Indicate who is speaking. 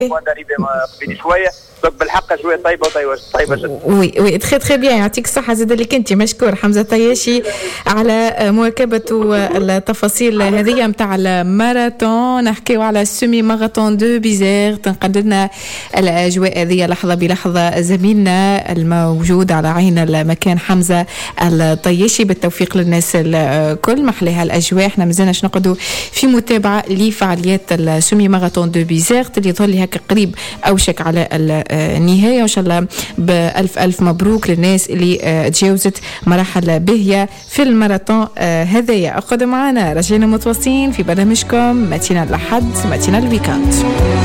Speaker 1: قبل شويه بالحق شويه طيبه جدا.
Speaker 2: وي تري بيان، يعطيك الصحه. زاد اللي كنتي مشكور حمزه طياشي على مواكبه التفاصيل هذه نتاع الماراثون. نحكيو على السيمي ماراثون دو بيزير، تنقل لنا الاجواء هذه لحظه بلحظه زميلنا الموجود على عين المكان حمزه الطياشي. بالتوفيق للناس الكل، محلها الاجواء. احنا مازلناش نقعدوا في متابعه لفعاليات السيمي ماراثون دو بيزير اللي يظل هكا قريب اوشك على النهايه، وان شاء الله بألف مبروك للناس اللي تجاوزت مراحل باهيه في الماراثون هذايا. اخذوا معنا رجعنا متواصلين في برنامجكم ماتينا الأحد ماتينا الويكاند.